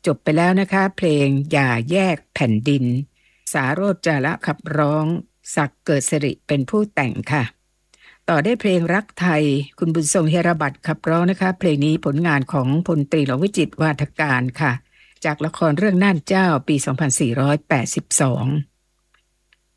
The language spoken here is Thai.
จบไปแล้วนะคะเพลงอย่าแยกแผ่นดินสาโรจน์จาระขับร้องศักดิ์เกิดสิริเป็นผู้แต่งค่ะต่อได้เพลงรักไทยคุณบุญทรงเฮราบัตรขับร้องนะคะเพลงนี้ผลงานของพลตรีหลวงวิจิตรวาทการค่ะจากละครเรื่องน่านเจ้าปี2482